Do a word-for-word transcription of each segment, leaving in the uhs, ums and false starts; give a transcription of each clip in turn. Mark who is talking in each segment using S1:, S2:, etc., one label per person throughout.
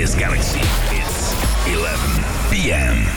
S1: is Galaxy. It's eleven p m.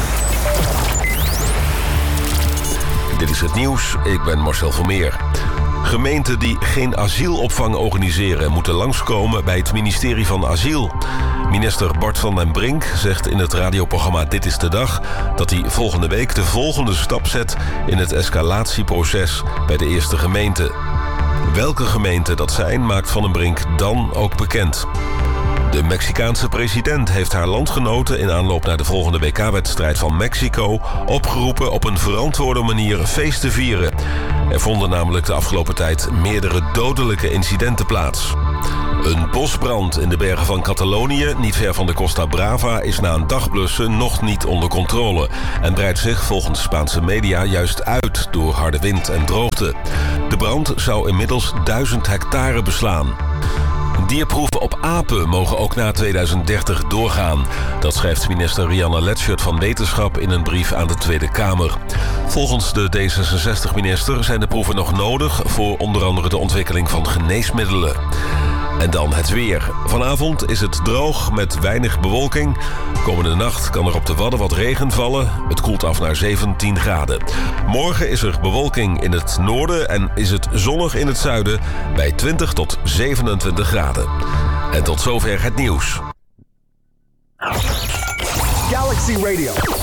S2: Dit is het nieuws, ik ben Marcel Vermeer. Gemeenten die geen asielopvang organiseren moeten langskomen bij het ministerie van Asiel. Minister Bart van den Brink zegt in het radioprogramma Dit is de Dag dat hij volgende week de volgende stap zet in het escalatieproces bij de eerste gemeente. Welke gemeenten dat zijn, maakt Van den Brink dan ook bekend. De Mexicaanse president heeft haar landgenoten in aanloop naar de volgende W K-wedstrijd van Mexico opgeroepen op een verantwoorde manier feest te vieren. Er vonden namelijk de afgelopen tijd meerdere dodelijke incidenten plaats. Een bosbrand in de bergen van Catalonië, niet ver van de Costa Brava, is na een dag blussen nog niet onder controle en breidt zich volgens Spaanse media juist uit door harde wind en droogte. De brand zou inmiddels duizend hectare beslaan. Dierproeven op apen mogen ook na tweeduizend dertig doorgaan. Dat schrijft minister Rianne Letschert van Wetenschap in een brief aan de Tweede Kamer. Volgens de D zesenzestig-minister zijn de proeven nog nodig voor onder andere de ontwikkeling van geneesmiddelen. En dan het weer. Vanavond is het droog met weinig bewolking. Komende nacht kan er op de Wadden wat regen vallen. Het koelt af naar zeventien graden. Morgen is er bewolking in het noorden en is het zonnig in het zuiden bij twintig tot zevenentwintig graden. En tot zover het nieuws.
S3: Galaxy Radio.